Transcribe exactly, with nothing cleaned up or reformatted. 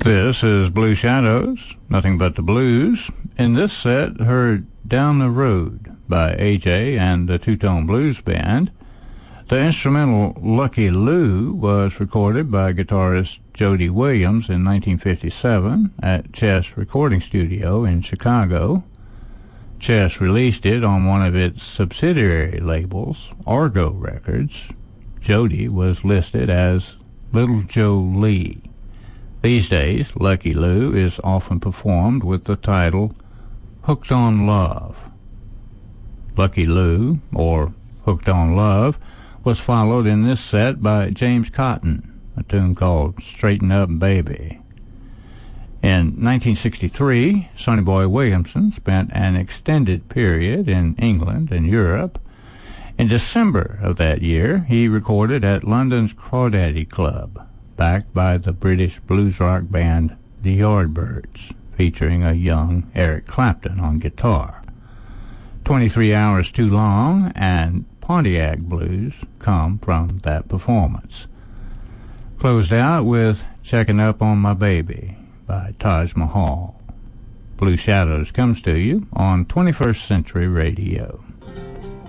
This is Blue Shadows, nothing but the blues. In this set, heard Down the Road by A J and the Two-Tone Blues Band. The instrumental Lucky Lou was recorded by guitarist Jody Williams in nineteen fifty-seven at Chess Recording Studio in Chicago. Chess released it on one of its subsidiary labels, Argo Records. Jody was listed as Little Joe Lee. These days, Lucky Lou is often performed with the title Hooked on Love. Lucky Lou, or Hooked on Love, was followed in this set by James Cotton, a tune called Straighten Up Baby. In nineteen sixty-three, Sonny Boy Williamson spent an extended period in England and Europe. In December of that year, he recorded at London's Crawdaddy Club, backed by the British blues rock band The Yardbirds, featuring a young Eric Clapton on guitar. twenty-three Hours Too Long and Pontiac Blues come from that performance. Closed out with Checking Up on My Baby by Taj Mahal. Blue Shadows comes to you on twenty-first Century Radio.